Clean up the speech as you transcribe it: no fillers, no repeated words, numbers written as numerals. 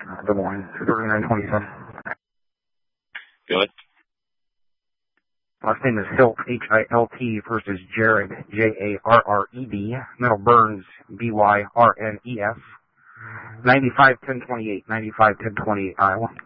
Des Moines, 3927. Go ahead. Last name is Hilt, H-I-L-T. First is Jared, J-A-R-R-E-D. Middle Burns, B-Y-R-N-E-S. 95-1028, 95-1028, Iowa.